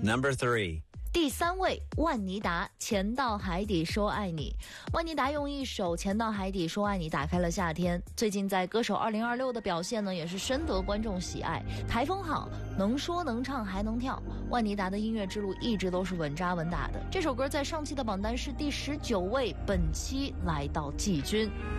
Number 3. 第3位，万妮达，潜到海底说爱你。万妮达用一首《潜到海底说爱你》打开了夏天。最近在歌手2026的表现呢，也是深得观众喜爱。台风好，能说能唱还能跳。万妮达的音乐之路一直都是稳扎稳打的。这首歌在上期的榜单是第19位，本期来到季军。